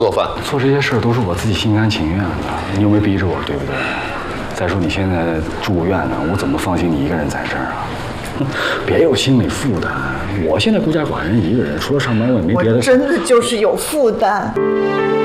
做饭。 做这些事儿都是我自己心甘情愿的，你又没逼着我，对不对？再说你现在住院呢，我怎么放心你一个人在这儿啊？别有心理负担。我现在孤家寡人一个人，除了上班我也没别的。 我真的就是有负担。